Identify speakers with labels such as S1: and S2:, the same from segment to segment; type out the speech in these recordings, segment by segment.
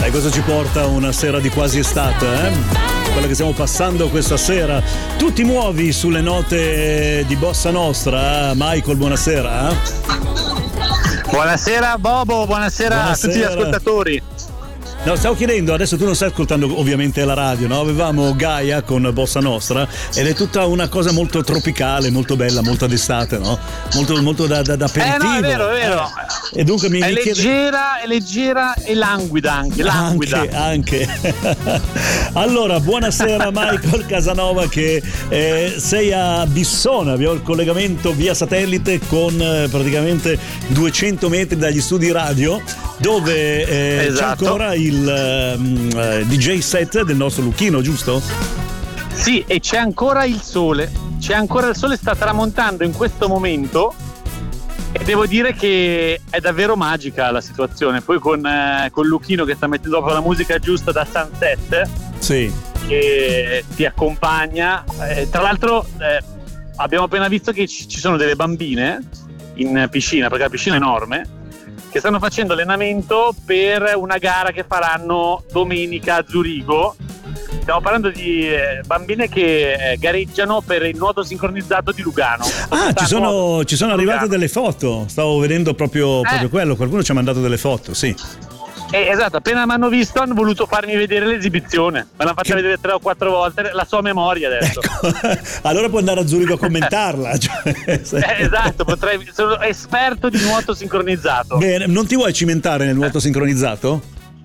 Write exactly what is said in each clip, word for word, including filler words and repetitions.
S1: E cosa ci porta una sera di quasi estate, eh? Quella che stiamo passando questa sera. Tu ti muovi sulle note di Bossa Nostra, eh? Michael, buonasera. Eh?
S2: Buonasera Bobo, buonasera, buonasera a tutti gli ascoltatori.
S1: No, stavo chiedendo, adesso tu non stai ascoltando ovviamente la radio, no? Avevamo Gaia con Bossa Nostra ed è tutta una cosa molto tropicale, molto bella, molto d'estate, no? Molto, molto da, da, da aperitivo.
S2: Eh no, è vero, è vero.
S1: Eh. E dunque mi
S2: è
S1: mi chiede...
S2: leggera, è leggera e languida anche, languida.
S1: Anche, anche. Allora, buonasera Michael Casanova, che eh, sei a Bissona, abbiamo il collegamento via satellite con eh, praticamente duecento metri dagli studi radio, dove eh, esatto. c'è ancora il uh, D J set del nostro Luchino, giusto?
S2: Sì, e c'è ancora il sole, c'è ancora il sole, sta tramontando in questo momento e devo dire che è davvero magica la situazione. Poi con, eh, con Luchino che sta mettendo proprio la musica giusta da Sunset,
S1: sì,
S2: che ti accompagna. Eh, tra l'altro eh, abbiamo appena visto che ci, ci sono delle bambine in piscina, perché la piscina è enorme, che stanno facendo allenamento per una gara che faranno domenica a Zurigo. Stiamo parlando di eh, bambine che eh, gareggiano per il nuoto sincronizzato di Lugano.
S1: Ah, ci sono, ci sono arrivate
S2: Lugano.
S1: delle foto. Stavo vedendo proprio,
S2: eh.
S1: proprio quello. Qualcuno ci ha mandato delle foto, sì.
S2: Eh, esatto, appena mi hanno visto hanno voluto farmi vedere l'esibizione. Me l'hanno fatta che... vedere tre o quattro volte, la so a memoria adesso.
S1: Ecco. Allora puoi andare a Zurigo a commentarla. Cioè,
S2: eh, esatto, potrei, sono esperto di nuoto sincronizzato.
S1: Bene, non ti vuoi cimentare nel nuoto sincronizzato?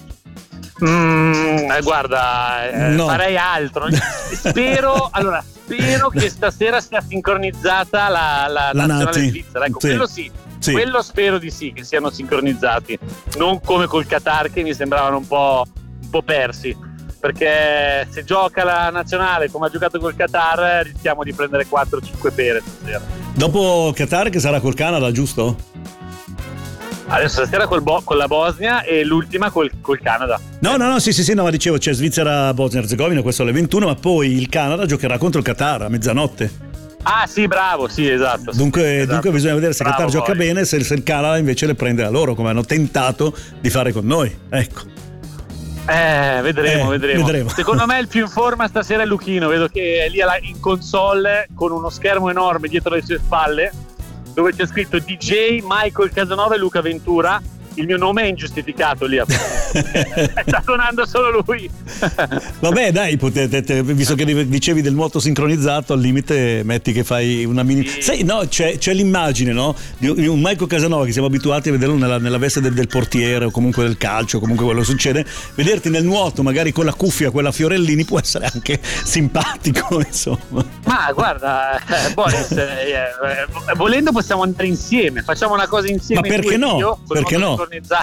S2: Mm, eh, guarda, eh, no. farei altro. Spero, allora, spero che stasera sia sincronizzata la, la,
S1: la
S2: nazionale
S1: Nati.
S2: svizzera. Ecco,
S1: sì.
S2: quello sì.
S1: Sì.
S2: Quello spero di sì, che siano sincronizzati, non come col Qatar, che mi sembravano un po', un po' persi, perché se gioca la nazionale come ha giocato col Qatar rischiamo di prendere quattro cinque pere stasera.
S1: Dopo Qatar, che sarà col Canada, giusto?
S2: Adesso stasera col Bo- con la Bosnia e l'ultima col, col Canada.
S1: No, no, no, sì, sì, sì, no, ma dicevo, c'è Svizzera, Bosnia Erzegovina, questo alle ventuno, ma poi il Canada giocherà contro il Qatar a mezzanotte.
S2: Ah sì, bravo, sì, esatto.
S1: Dunque,
S2: esatto.
S1: dunque bisogna vedere se
S2: Bravo,
S1: Qatar gioca
S2: poi.
S1: bene, se, se il Canada invece le prende a loro, come hanno tentato di fare con noi. Ecco.
S2: Eh, vedremo,
S1: eh,
S2: vedremo,
S1: vedremo.
S2: Secondo me il più in forma stasera è Luchino. Vedo che è lì in console con uno schermo enorme dietro le sue spalle, dove c'è scritto D J Michael Casanova e Luca Ventura. Il mio nome è ingiustificato lì, sta suonando solo lui.
S1: Vabbè, dai, potete, te, visto che dicevi del nuoto sincronizzato, al limite metti che fai una mini. Sì. Sai, no, c'è, c'è l'immagine, no? Di un Michael Casanova che siamo abituati a vederlo nella, nella veste del, del portiere o comunque del calcio, comunque quello succede. Vederti nel nuoto, magari con la cuffia, quella Fiorellini, può essere anche simpatico, insomma. Ma
S2: guarda, eh, Boris, eh, eh, volendo possiamo andare insieme, facciamo una cosa insieme.
S1: Ma perché no?
S2: Io,
S1: perché no?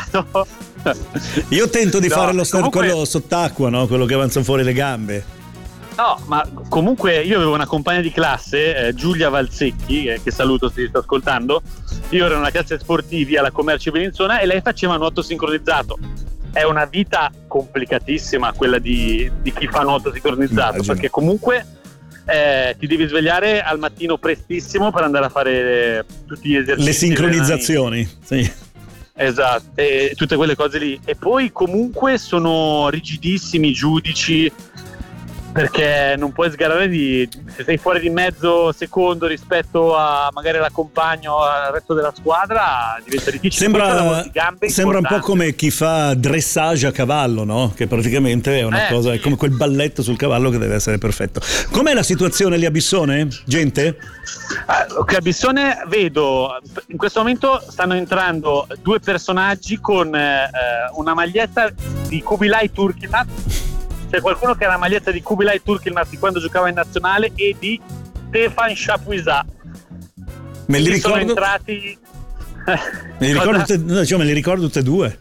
S1: Io tento di no, fare lo st- comunque... quello sott'acqua, no? Quello che avanzano fuori le gambe.
S2: No, ma comunque io avevo una compagna di classe, eh, Giulia Valsecchi, eh, che saluto se ti sto ascoltando. Io ero in una classe sportivi alla Commercio Bellinzona e lei faceva nuoto sincronizzato. È una vita complicatissima quella di, di chi fa nuoto sincronizzato, immagino. Perché comunque eh, ti devi svegliare al mattino prestissimo per andare a fare tutti gli esercizi.
S1: Le sincronizzazioni, sì.
S2: Esatto, e tutte quelle cose lì. E poi comunque sono rigidissimi i giudici, perché non puoi sgarrare di, se sei fuori di mezzo secondo rispetto a magari la compagna o al resto della squadra diventa difficile.
S1: Sembra, sembra un po' come chi fa dressage a cavallo, no? Che praticamente è una eh, cosa, sì. È come quel balletto sul cavallo che deve essere perfetto. Com'è la situazione lì a Bissone? Gente?
S2: Uh, ok, a Bissone vedo in questo momento stanno entrando due personaggi con uh, una maglietta di Kubilay Turkimat. C'è qualcuno che ha la maglietta di Kubilay Turkimat di quando giocava in nazionale e di Stefan Chapuisat.
S1: Me li ricordo.
S2: Sono entrati.
S1: Me li ricordo tutte, no, diciamo, me li ricordo tutte e due.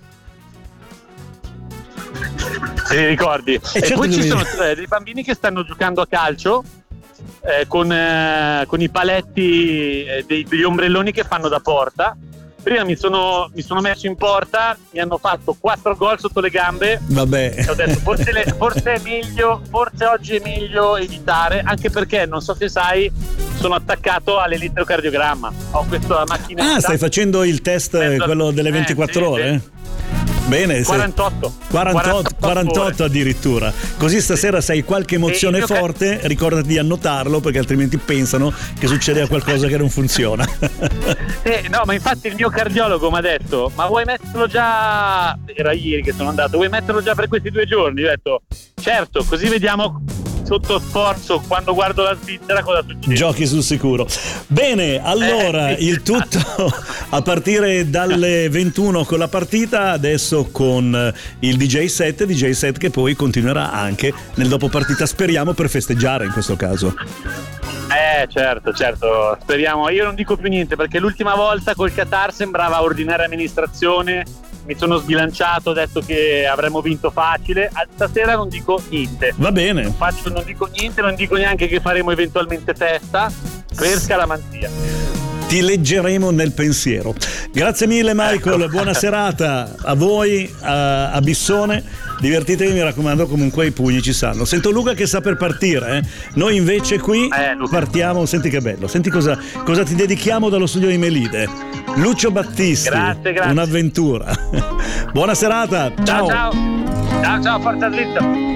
S2: Se li ricordi. E, e certo poi ci mi... sono eh, dei bambini che stanno giocando a calcio eh, con, eh, con i paletti eh, dei, degli ombrelloni che fanno da porta. Prima mi sono, mi sono messo in porta, mi hanno fatto quattro gol sotto le gambe.
S1: Vabbè.
S2: E ho detto forse, le, forse è meglio, forse oggi è meglio evitare, anche perché non so se sai, sono attaccato all'elettrocardiogramma. Ho questa macchinetta.
S1: Ah, stai facendo il test,
S2: Mezzo,
S1: quello delle ventiquattro
S2: eh,
S1: ore?
S2: Sì, sì.
S1: Bene,
S2: quarantotto.
S1: quarantotto, quarantotto addirittura. Così stasera se hai qualche emozione forte, ca- ricordati di annotarlo, perché altrimenti pensano che succede qualcosa che non funziona.
S2: Eh, no, ma infatti il mio cardiologo mi ha detto: ma vuoi metterlo già? Era ieri che sono andato, vuoi metterlo già per questi due giorni? Io ho detto certo, così vediamo sotto sforzo quando guardo la Svizzera cosa succede.
S1: Giochi sul sicuro. Bene, allora
S2: eh, sì.
S1: il tutto a partire dalle ventuno con la partita, adesso con il D J set, D J set che poi continuerà anche nel dopo partita, speriamo, per festeggiare in questo caso.
S2: Eh certo, certo, speriamo. Io non dico più niente perché l'ultima volta col Qatar sembrava ordinaria amministrazione, mi sono sbilanciato, ho detto che avremmo vinto facile. Stasera non dico niente.
S1: Va bene.
S2: Non, faccio, non dico niente, non dico neanche che faremo eventualmente festa per scalamanzia.
S1: Ti leggeremo nel pensiero. Grazie mille Michael, ecco. Buona serata a voi, a, a Bissone. Divertitevi, mi raccomando, comunque i pugni ci sanno. Sento Luca che sta per partire, eh? Noi invece qui eh, partiamo, senti che bello, senti cosa, cosa ti dedichiamo dallo studio di Melide. Lucio Battisti,
S2: grazie, grazie.
S1: Un'avventura. Buona serata, ciao.
S2: Ciao ciao, ciao, ciao, forza dritta.